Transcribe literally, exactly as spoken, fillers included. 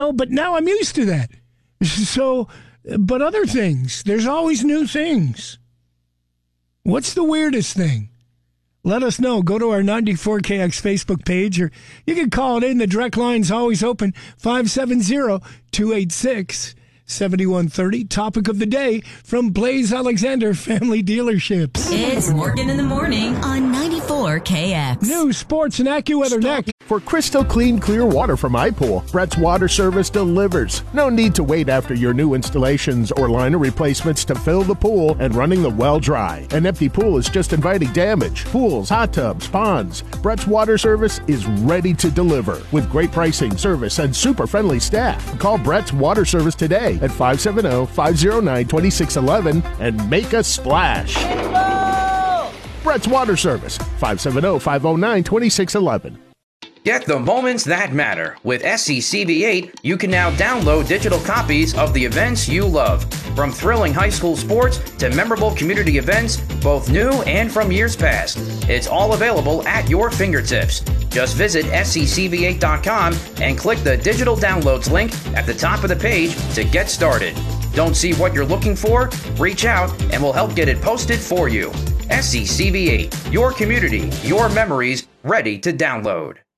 Oh, but now I'm used to that. So, but other things, there's always new things. What's the weirdest thing? Let us know. Go to our ninety-four K X Facebook page, or you can call it in. The direct line's always open, five seven zero, two eight six, seven one three zero. Topic of the day from Blaze Alexander Family Dealerships. It's Morgan in the Morning on ninety-four K X. News, sports, and AccuWeather next. For crystal clean, clear water from iPool, Brett's Water Service delivers. No need to wait after your new installations or liner replacements to fill the pool and running the well dry. An empty pool is just inviting damage. Pools, hot tubs, ponds. Brett's Water Service is ready to deliver with great pricing, service, and super friendly staff. Call Brett's Water Service today at five seven zero, five zero nine, two six one one and make a splash. Brett's Water Service, five seven zero, five zero nine, two six one one. Get the moments that matter. With S C C V eight, you can now download digital copies of the events you love. From thrilling high school sports to memorable community events, both new and from years past. It's all available at your fingertips. Just visit S C C V eight dot com and click the digital downloads link at the top of the page to get started. Don't see what you're looking for? Reach out and we'll help get it posted for you. S C C V eight, your community, your memories, ready to download.